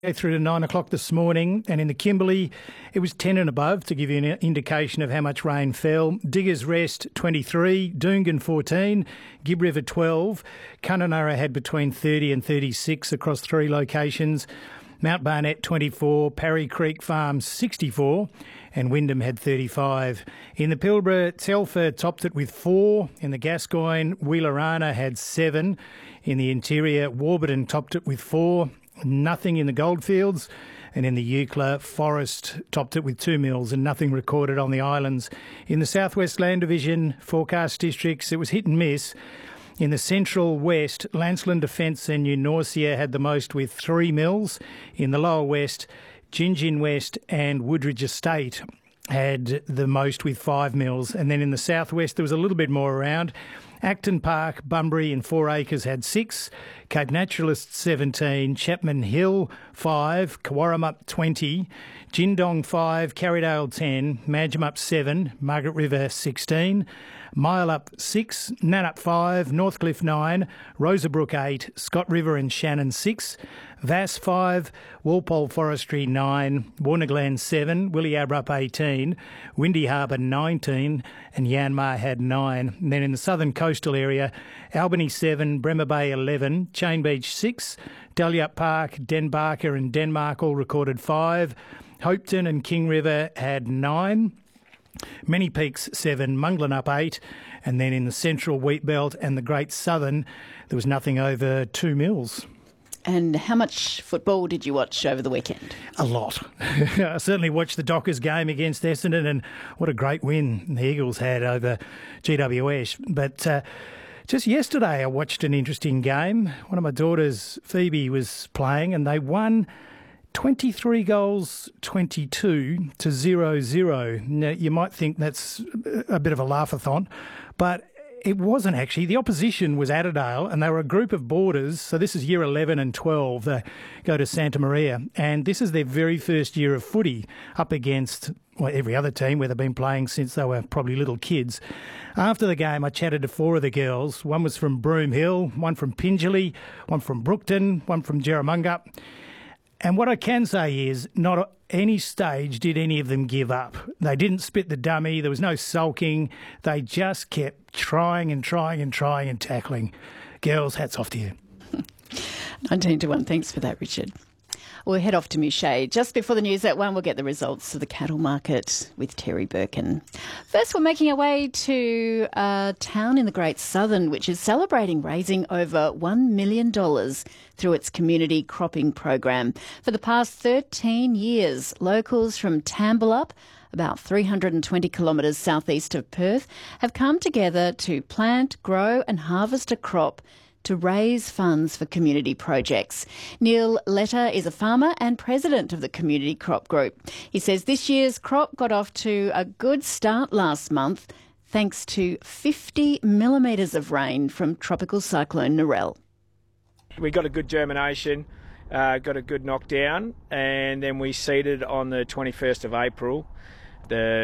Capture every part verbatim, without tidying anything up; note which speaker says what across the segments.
Speaker 1: Through to nine o'clock this morning, and in the Kimberley it was ten and above to give you an indication of how much rain fell. Diggers Rest twenty-three, Doongan fourteen, Gibb River twelve, Kununurra had between thirty and thirty-six across three locations, Mount Barnett twenty-four, Parry Creek Farms sixty-four and Wyndham had thirty-five. In the Pilbara, Telfer topped it with four. In the Gascoyne, Wheelerana had seven. In the interior, Warburton topped it with four. Nothing in the Goldfields, and in the Eucla, Forest topped it with two mils and nothing recorded on the islands. In the Southwest Land Division forecast districts, it was hit and miss. In the Central West, Lancelin Defence and New Norcia had the most with three mils. In the Lower West, Gingin West and Woodridge Estate had the most with five mils. And then in the Southwest, there was a little bit more around. Acton Park, Bunbury and Four Acres had six, Cape Naturalist seventeen, Chapman Hill five, Kawarramup twenty, Jindong five, Carrydale ten, Madgemup seven, Margaret River sixteen, Myleup six, Nannup five, Northcliffe nine, Rosabrook eight, Scott River and Shannon six, Vass five, Walpole Forestry nine, Warnaglan seven, Williabrup eighteen, Windy Harbour nineteen and Yanmar had nine. And then in the southern coastal area, Albany seven, Bremer Bay eleven, Chain Beach six, Dalyup Park, Denbarker and Denmark all recorded five, Hopeton and King River had nine, Many Peaks seven, Munglanup eight, and then in the central wheat belt and the Great Southern, there was nothing over two mils.
Speaker 2: And how much football did you watch over the weekend?
Speaker 1: A lot. I certainly watched the Dockers game against Essendon, and what a great win the Eagles had over G W S. But uh, just yesterday I watched an interesting game. One of my daughters, Phoebe, was playing, and they won twenty-three goals, twenty-two to zero zero. Now, you might think that's a bit of a laugh-a-thon, but it wasn't actually. The opposition was Adderale, and they were a group of boarders. So this is year eleven and twelve. They go to Santa Maria, and this is their very first year of footy up against well, every other team where they've been playing since they were probably little kids. After the game, I chatted to four of the girls. One was from Broome Hill, one from Pingelly, one from Brookton, one from Jerramungup. And what I can say is not at any stage did any of them give up. They didn't spit the dummy. There was no sulking. They just kept trying and trying and trying and tackling. Girls, hats off to you.
Speaker 2: nineteen to one. Thanks for that, Richard. We'll head off to Mouchet. Just before the news at one, we'll get the results of the cattle market with Terry Birkin. First, we're making our way to a town in the Great Southern, which is celebrating raising over one million dollars through its community cropping program. For the past thirteen years, locals from Tambalup, about three hundred twenty kilometres southeast of Perth, have come together to plant, grow and harvest a crop to raise funds for community projects. Neil Letter is a farmer and president of the Community Crop Group. He says this year's crop got off to a good start last month thanks to fifty millimetres of rain from Tropical Cyclone Narelle.
Speaker 3: We got a good germination, uh, got a good knockdown, and then we seeded on the twenty-first of April the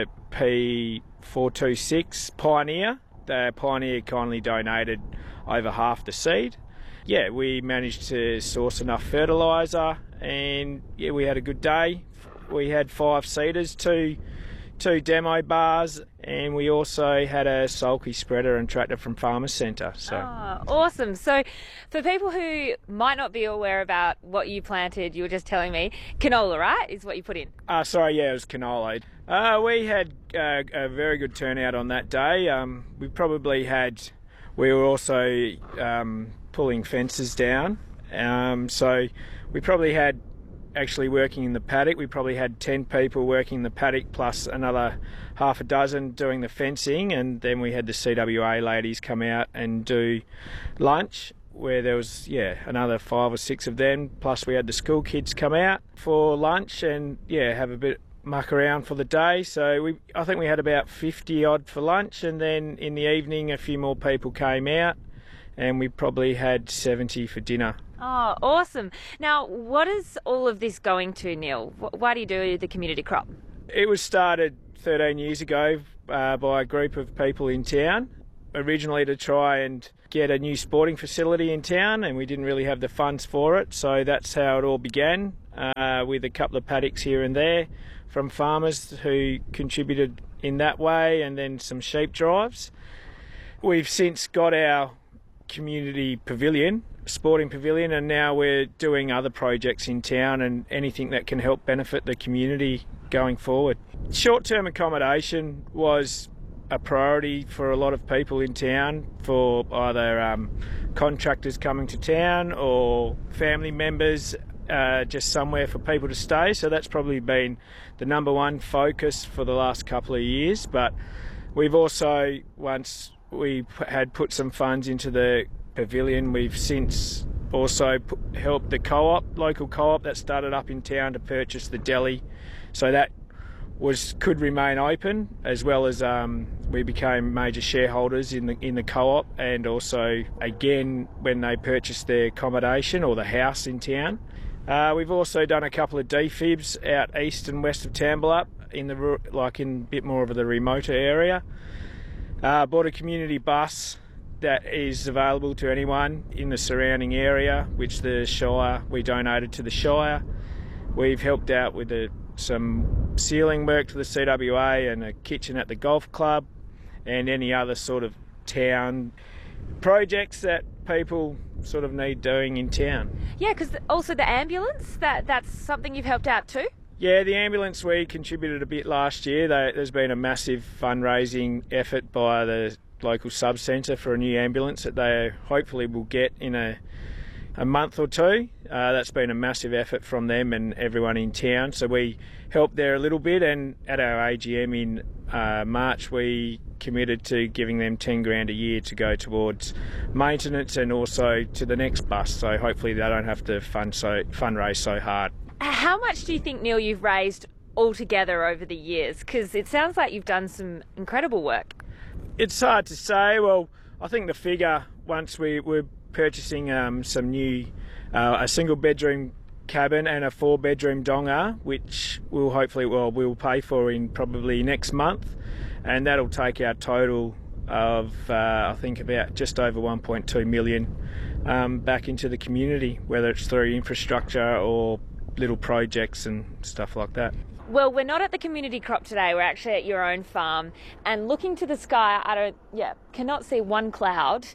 Speaker 3: P four two six Pioneer. The Pioneer kindly donated over half the seed. Yeah, we managed to source enough fertiliser, and yeah, we had a good day. We had five seeders, two two demo bars, and we also had a sulky spreader and tractor from Farmers Centre. So.
Speaker 4: Oh, awesome. So for people who might not be aware about what you planted, you were just telling me, canola, right, is what you put in?
Speaker 3: Uh, sorry, yeah, it was canola. Uh, we had uh, a very good turnout on that day. Um, we probably had, we were also um, pulling fences down. Um, so we probably had, actually working in the paddock, we probably had ten people working in the paddock plus another half a dozen doing the fencing, and then we had the C W A ladies come out and do lunch, where there was, yeah, another five or six of them, plus we had the school kids come out for lunch and, yeah, have a bit muck around for the day. So we, I think we had about fifty odd for lunch, and then in the evening a few more people came out, and we probably had seventy for dinner.
Speaker 4: Oh, awesome. Now, what is all of this going to, Neil? Why do you do the community crop?
Speaker 3: It was started thirteen years ago uh, by a group of people in town, originally to try and get a new sporting facility in town, and we didn't really have the funds for it, so that's how it all began. uh, with a couple of paddocks here and there from farmers who contributed in that way, and then some sheep drives. We've since got our community pavilion, sporting pavilion, and now we're doing other projects in town and anything that can help benefit the community going forward. Short-term accommodation was a priority for a lot of people in town, for either um, contractors coming to town or family members, uh, just somewhere for people to stay. So that's probably been the number one focus for the last couple of years. But we've also, once we had put some funds into the pavilion, we've since also put, helped the co-op, local co-op that started up in town, to purchase the deli. So that was could remain open, as well as um, we became major shareholders in the in the co-op, and also again when they purchased their accommodation or the house in town. Uh, we've also done a couple of D FIBs out east and west of Tambalup, in the like in a bit more of the remoter area. Uh, bought a community bus that is available to anyone in the surrounding area, which the Shire we donated to the Shire. We've helped out with the some ceiling work to the C W A and a kitchen at the golf club, and any other sort of town projects that people sort of need doing in town.
Speaker 4: Yeah, because also the ambulance, that that's something you've helped out too?
Speaker 3: Yeah, the ambulance, we contributed a bit last year. They, there's been a massive fundraising effort by the local sub-centre for a new ambulance that they hopefully will get in a a month or two. Uh, that's been a massive effort from them and everyone in town. So we helped there a little bit, and at our A G M in uh, March we committed to giving them ten grand a year to go towards maintenance and also to the next bus. So hopefully they don't have to fund so fundraise so hard.
Speaker 4: How much do you think, Neil, you've raised altogether over the years? Because it sounds like you've done some incredible work.
Speaker 3: It's hard to say. Well, I think the figure, once we were purchasing um, some new, uh, a single bedroom cabin and a four bedroom donga, which we'll hopefully, well, we'll pay for in probably next month, and that'll take our total of uh, I think about just over one point two million um, back into the community, whether it's through infrastructure or little projects and stuff like that.
Speaker 4: Well, we're not at the community crop today, we're actually at your own farm, and looking to the sky, I don't, yeah, cannot see one cloud.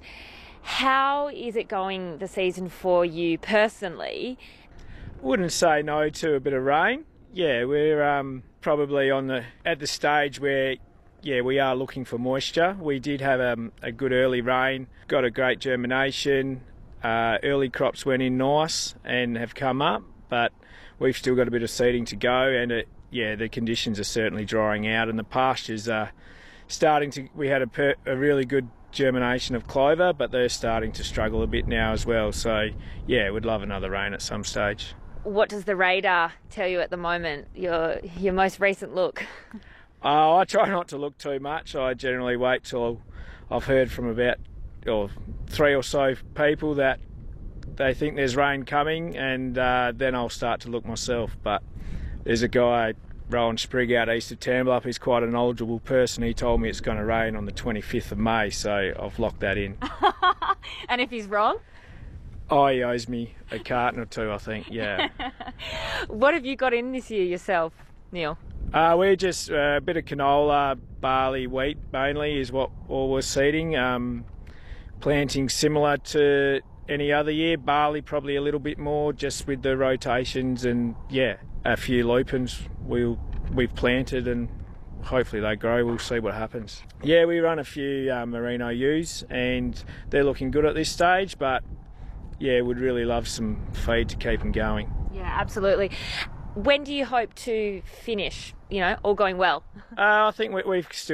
Speaker 4: How is it going the season for you personally?
Speaker 3: Wouldn't say no to a bit of rain. Yeah, we're um, probably on the at the stage where, yeah, we are looking for moisture. We did have um, a good early rain, got a great germination. Uh, early crops went in nice and have come up, but we've still got a bit of seeding to go, and it, yeah, the conditions are certainly drying out, and the pastures are starting to. We had a, per, a really good germination of clover, but they're starting to struggle a bit now as well. So yeah, we'd love another rain at some stage.
Speaker 4: What does the radar tell you at the moment, your your most recent look?
Speaker 3: Oh, I try not to look too much. I generally wait till I've heard from about or three or so people that they think there's rain coming, and uh, then I'll start to look myself. But there's a guy, Rowan Sprigg, out east of Tambalup. He's quite a knowledgeable person. He told me it's going to rain on the twenty-fifth of May, so I've locked that in.
Speaker 4: And if he's wrong?
Speaker 3: Oh, he owes me a carton or two, I think, yeah.
Speaker 4: What have you got in this year yourself, Neil?
Speaker 3: Uh, we're just uh, a bit of canola, barley, wheat mainly is what all we're seeding. Um, planting similar to any other year. Barley probably a little bit more, just with the rotations, and yeah, a few lupins we'll, we've planted, and hopefully they grow. We'll see what happens. Yeah, we run a few uh, merino ewes, and they're looking good at this stage, but yeah, would really love some feed to keep them going.
Speaker 4: Yeah, absolutely. When do you hope to finish, you know, all going well?
Speaker 3: Uh, I think we, we've still